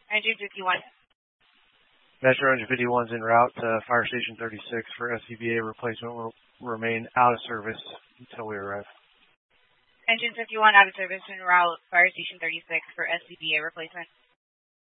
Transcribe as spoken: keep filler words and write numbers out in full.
Engine fifty-one. Metro Engine fifty-one is en route to Fire Station thirty-six for S C B A replacement. Will remain out of service until we arrive. Engine fifty-one out of service en route, Fire Station thirty-six for S C B A replacement.